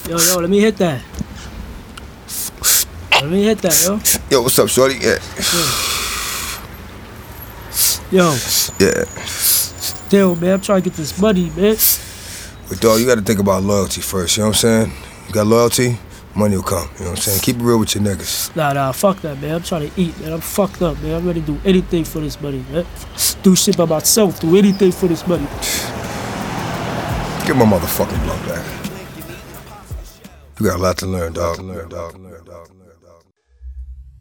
Yo, let me hit that. Let me hit that, yo. Yo, what's up, shorty? Yeah. Yo. Yeah. Still, man, I'm trying to get this money, man. But dog, you gotta think about loyalty first, you know what I'm saying? You got loyalty, money will come, you know what I'm saying? Keep it real with your niggas. Nah, fuck that, man. I'm trying to eat, man. I'm fucked up, man. I'm ready to do anything for this money, man. Do shit by myself, do anything for this money. Get my motherfucking blood back. You got a lot to learn, dog.